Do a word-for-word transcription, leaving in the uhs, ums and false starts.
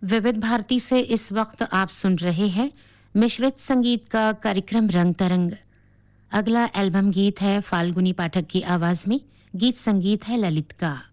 विविध भारती से इस वक्त आप सुन रहे हैं मिश्रित संगीत का कार्यक्रम रंग तरंग। अगला एल्बम गीत है फाल्गुनी पाठक की आवाज में, गीत संगीत है ललित का।